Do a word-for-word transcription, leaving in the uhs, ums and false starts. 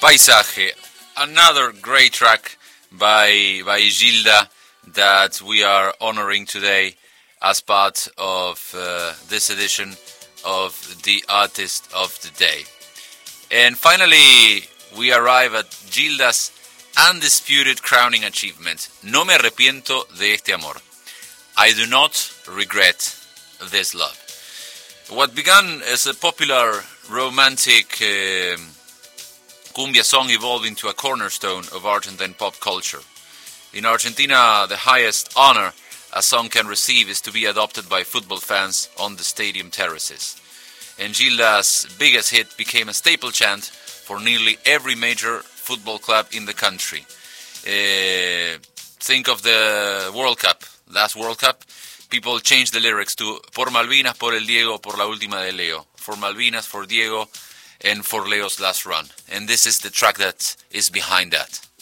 Paisaje, another great track by by Gilda that we are honoring today as part of uh, this edition of the Artist of the Day. And finally, we arrive at Gilda's undisputed crowning achievement. No me arrepiento de este amor. I do not regret this love. What began as a popular romantic uh, cumbia song evolved into a cornerstone of Argentine pop culture. In Argentina, the highest honor a song can receive is to be adopted by football fans on the stadium terraces. And Gilda's biggest hit became a staple chant for nearly every major football club in the country. Uh, think of the World Cup, last World Cup. People changed the lyrics to Por Malvinas, por el Diego, por la última de Leo. For Malvinas, for Diego, and for Leo's last run. And this is the track that is behind that.